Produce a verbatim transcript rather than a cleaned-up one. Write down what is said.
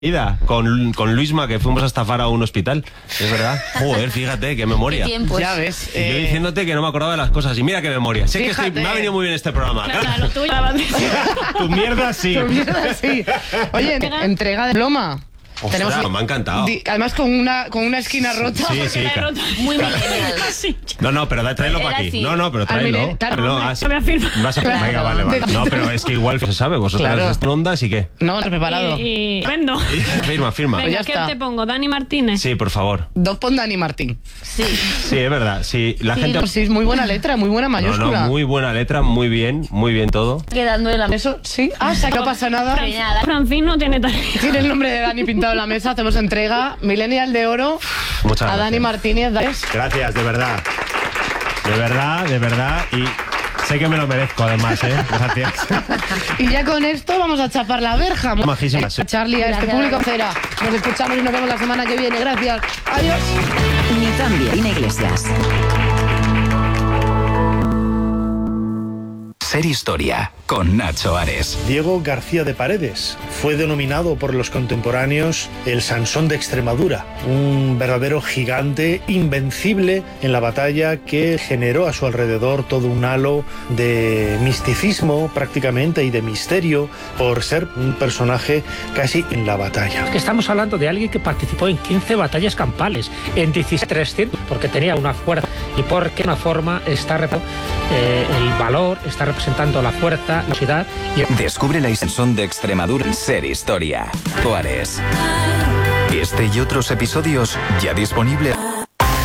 Ida, con, con Luisma, que fuimos a estafar a un hospital. Es verdad. Joder, fíjate, qué memoria. ¿Qué tiempos? Ya ves. Y yo eh, diciéndote que no me acordaba de las cosas. Y mira qué memoria. Sé que Fíjate. estoy, me ha venido muy bien este programa. Claro, tú Tu mierda sí. tu mierda, sí. Oye, entrega de diploma. Ostras, Tenemos- me ha encantado. Di- Además con una, con una esquina rota. Sí, sí. ca- muy millennial. No, no, pero da- tráelo Era para aquí. así. No, no, pero Ah, tráelo. mire, tal- Tráelo, Hombre, ah, sí. no me afirma. Vas a- Claro. Venga, vale, vale. De- No, pero es que igual se sabe. Vosotras Claro. están ondas y qué. No, no he preparado. Y, y vendo. Firma, firma. Pues ya Venga, ¿qué está. te pongo? Dani Martínez. Sí, por favor. Dos pon Dani Martín. Sí. Sí, es verdad. Sí, la Sí, gente. Pues sí, es muy buena letra, muy buena No, mayúscula. no, muy buena letra, muy bien, muy bien todo. Quedando en la mesa. Eso, sí. Ah, sí, no pasa nada. Francín no tiene talento. Tiene el nombre de Dani pintado en la mesa. Hacemos entrega. Millennial de oro Muchas a Dani gracias. Martínez. ¿Ves? Gracias, de verdad. De verdad, de verdad. Y sé que me lo merezco, además, ¿eh? Gracias. Y ya con esto vamos a chapar la verja. Majísimas. Eh, Charlie, a este Gracias. público cera. Nos escuchamos y nos vemos la semana que viene. Gracias. Adiós. Ni tan bien, Iglesias. Ser Historia, con Nacho Ares. Diego García de Paredes fue denominado por los contemporáneos el Sansón de Extremadura, un verdadero gigante invencible en la batalla que generó a su alrededor todo un halo de misticismo prácticamente y de misterio por ser un personaje casi en la batalla. Que estamos hablando de alguien que participó en quince batallas campales, en dieciséis trescientos, porque tenía una fuerza y porque una forma está rep- eh, el valor, está representando la fuerza, la ciudad y Descubre la Sansón de Extremadura en Ser Historia. Ares. Este y otros episodios ya disponibles.